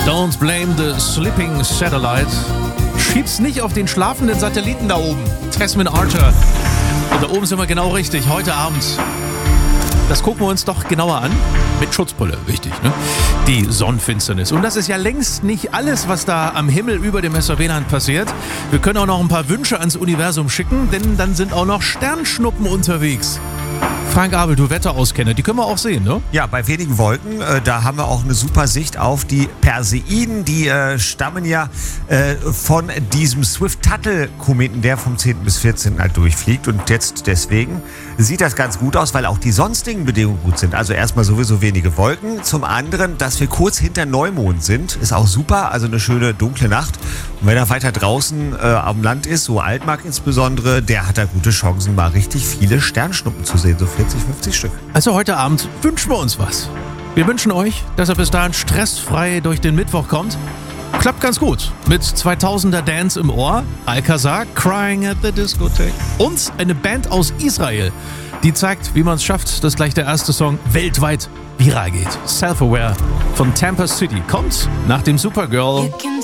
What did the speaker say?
Don't blame the sleeping satellite. Schieb's nicht auf den schlafenden Satelliten da oben. Tasman Archer. Und da oben sind wir genau richtig. Heute Abend. Das gucken wir uns doch genauer an. Mit Schutzbrille, wichtig, ne? Die Sonnenfinsternis. Und das ist ja längst nicht alles, was da am Himmel über dem Messerweland passiert. Wir können auch noch ein paar Wünsche ans Universum schicken, denn dann sind auch noch Sternschnuppen unterwegs. Frank Abel, du Wetterauskenner, die können wir auch sehen, ne? Ja, bei wenigen Wolken, da haben wir auch eine super Sicht auf die Perseiden. Die stammen ja von diesem Swift-Tuttle-Kometen, der vom 10. bis 14. halt durchfliegt. Und jetzt deswegen sieht das ganz gut aus, weil auch die sonstigen Bedingungen gut sind. Also erstmal sowieso wenige Wolken. Zum anderen, dass wir kurz hinter Neumond sind, ist auch super. Also eine schöne dunkle Nacht. Und wenn er weiter draußen am Land ist, so Altmark insbesondere, der hat da gute Chancen, mal richtig viele Sternschnuppen zu sehen. So 40, 50 Stück. Also heute Abend wünschen wir uns was. Wir wünschen euch, dass ihr bis dahin stressfrei durch den Mittwoch kommt. Klappt ganz gut. Mit 2000er Dance im Ohr, Alcazar, Crying at the Discotheque und eine Band aus Israel, die zeigt, wie man es schafft, dass gleich der erste Song weltweit viral geht. Self-Aware von Tampa City kommt nach dem Supergirl